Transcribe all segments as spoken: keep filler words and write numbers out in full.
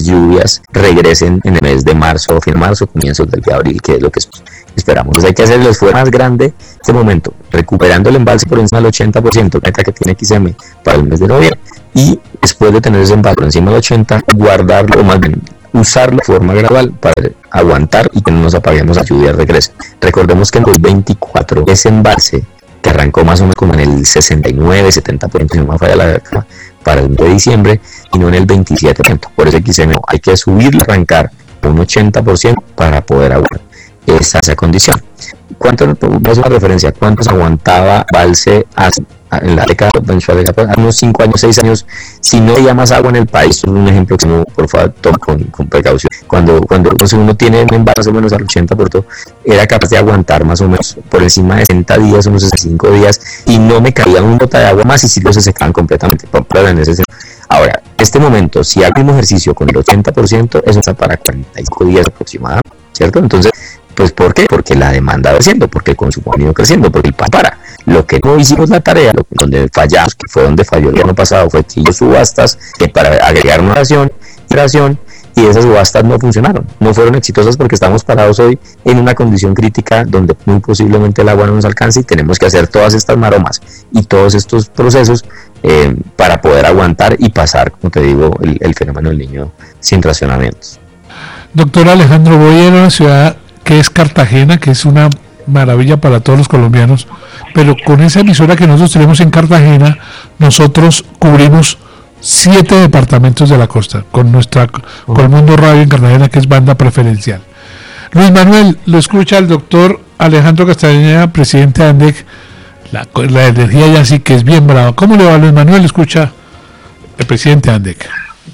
lluvias regresen en el mes de marzo, fin de marzo, comienzos del de abril, que es lo que esperamos. Entonces hay que hacer el esfuerzo más grande en este momento, recuperando el embalse por encima del ochenta por ciento, meta que tiene X M para el mes de noviembre, y después de tener ese embalse por encima del ochenta, guardarlo, o más bien usarlo de forma gradual para aguantar y que no nos apaguemos a lluvia regrese. Recordemos que en dos mil veinticuatro ese embalse que arrancó más o menos como en el sesenta y nueve, setenta por ciento, si no me falla la verdad, para el mes de diciembre, y no en el veintisiete por ciento. Por eso X M hay que subir y arrancar un ochenta por ciento para poder aguantar esa, esa condición. ¿Cuánto es una referencia? ¿Cuántos aguantaba Balse hace, en la década, hace unos cinco años, seis años, si no había más agua en el país? Es un ejemplo que no, por favor, toma con, con precaución. Cuando, cuando uno tiene un embalse más o menos al ochenta por ciento, era capaz de aguantar más o menos por encima de sesenta días, unos sesenta y cinco días, y no me cabía un gota de agua más, y si los se secaban completamente. En ese Ahora, este momento, si hago un ejercicio con el ochenta por ciento, eso está para cuarenta y cinco días aproximadamente, ¿cierto? Entonces, pues ¿por qué? Porque la demanda va creciendo, porque el consumo ha ido creciendo, porque el pan para. Lo que no hicimos la tarea, lo, donde fallamos, que fue donde falló el año pasado, fue que hizo subastas que para agregar una ración, ración, y esas subastas no funcionaron, no fueron exitosas porque estamos parados hoy en una condición crítica donde muy posiblemente el agua no nos alcance y tenemos que hacer todas estas maromas y todos estos procesos eh, para poder aguantar y pasar, como te digo, el, el fenómeno del Niño sin racionamientos. Doctor Alejandro, voy a una ciudad que es Cartagena, que es una maravilla para todos los colombianos, pero con esa emisora que nosotros tenemos en Cartagena, nosotros cubrimos siete departamentos de la costa, con nuestra uh-huh. con Mundo Radio en Cartagena, que es banda preferencial. Luis Manuel, lo escucha el doctor Alejandro Castañeda, presidente de ANDEC. La, la energía ya sí que es bien brava. ¿Cómo le va, Luis Manuel? Escucha el presidente de ANDEC.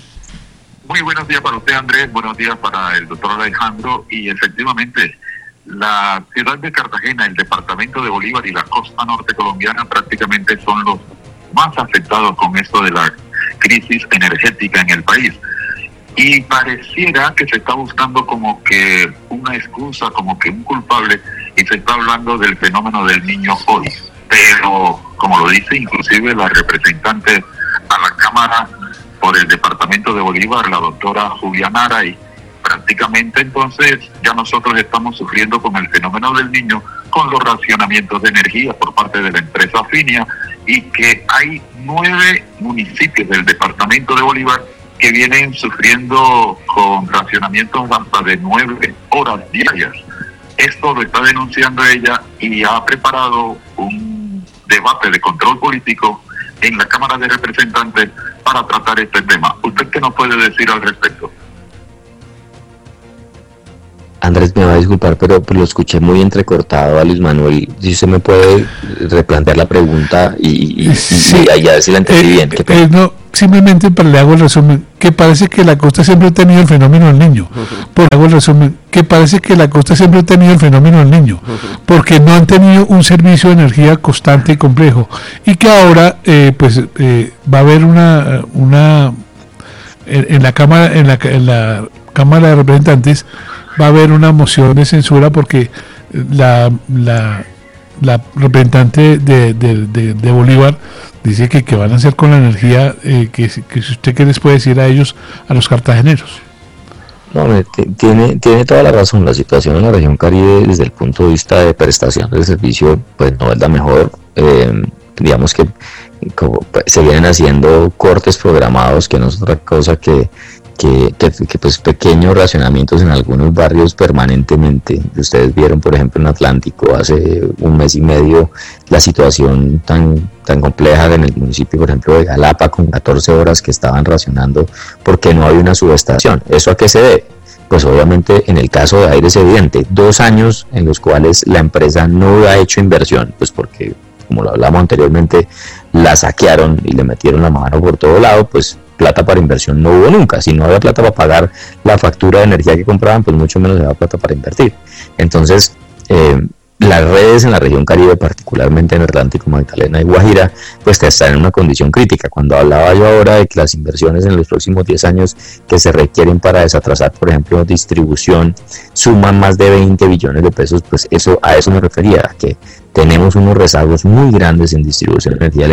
Muy buenos días para usted, Andrés, buenos días para el doctor Alejandro, y efectivamente la ciudad de Cartagena, el departamento de Bolívar y la costa norte colombiana prácticamente son los más afectados con esto de la crisis energética en el país, y pareciera que se está buscando como que una excusa, como que un culpable, y se está hablando del fenómeno del Niño hoy, pero como lo dice inclusive la representante a la Cámara por el departamento de Bolívar, la doctora Juliana Aray, prácticamente entonces ya nosotros estamos sufriendo con el fenómeno del Niño, con los racionamientos de energía por parte de la empresa Finia, y que hay nueve municipios del departamento de Bolívar que vienen sufriendo con racionamientos hasta de nueve horas diarias. Esto lo está denunciando ella y ha preparado un debate de control político en la Cámara de Representantes para tratar este tema. ¿Usted qué nos puede decir al respecto? Andrés, me va a disculpar, pero lo escuché muy entrecortado a Luis Manuel. Si usted me puede replantear la pregunta y, y, sí, y, y a ver si la entendí eh, bien. ¿Qué eh, no, simplemente para le hago el resumen, que parece que la costa siempre ha tenido el fenómeno del Niño. Uh-huh. Por hago el resumen, que parece que la costa siempre ha tenido el fenómeno del Niño, uh-huh. porque no han tenido un servicio de energía constante y complejo, y que ahora eh, pues eh, va a haber una una en, en la cámara en la, en la Cámara de Representantes va a haber una moción de censura porque la la, la representante de, de, de, de Bolívar dice que, que van a hacer con la energía, eh, que, que si usted qué les puede decir a ellos, a los cartageneros. No, tiene, tiene toda la razón. La situación en la región Caribe desde el punto de vista de prestación del servicio pues no es la mejor. Eh, digamos que como, pues, se vienen haciendo cortes programados, que no es otra cosa que Que, que, que pues pequeños racionamientos en algunos barrios permanentemente. Ustedes vieron, por ejemplo, en Atlántico hace un mes y medio la situación tan tan compleja en el municipio, por ejemplo, de Galapa, con catorce horas que estaban racionando porque no hay una subestación. ¿Eso a qué se debe? Pues obviamente en el caso de Aire es evidente, dos años en los cuales la empresa no ha hecho inversión, pues porque, como lo hablamos anteriormente, la saquearon y le metieron la mano por todo lado, pues plata para inversión no hubo nunca. Si no había plata para pagar la factura de energía que compraban, pues mucho menos había plata para invertir. Entonces, eh, las redes en la región Caribe, particularmente en Atlántico, Magdalena y Guajira, pues están en una condición crítica. Cuando hablaba yo ahora de que las inversiones en los próximos diez años que se requieren para desatrasar, por ejemplo, distribución, suman más de veinte billones de pesos, pues eso a eso me refería, a que tenemos unos rezagos muy grandes en distribución de energía